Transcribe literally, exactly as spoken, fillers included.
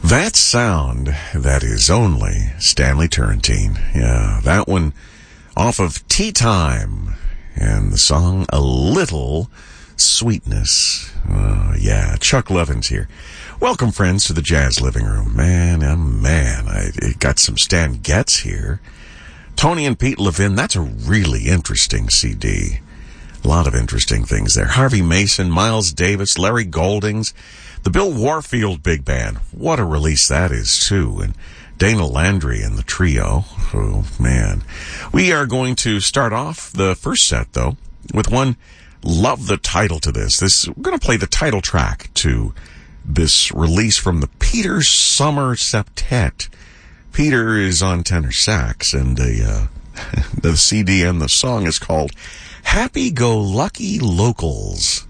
That sound, that is only Stanley Turrentine. Yeah, that one off of Tea Time. And the song, A Little Sweetness. Uh, yeah, Chuck Levin's here. Welcome, friends, to the Jazz Living Room. Man, oh man, I it got some Stan Getz here. Tony and Pete Levin, that's a really interesting C D. A lot of interesting things there. Harvey Mason, Miles Davis, Larry Goldings, the Bill Warfield Big Band. What a release that is, too. And Dana Landry and the trio. Oh, man. We are going to start off the first set, though, with one. Love the title to this. This we're going to play the title track to this release from the Peter Summer Septet. Peter is on tenor sax, and the, uh, the C D and the song is called Happy Go Lucky Locals.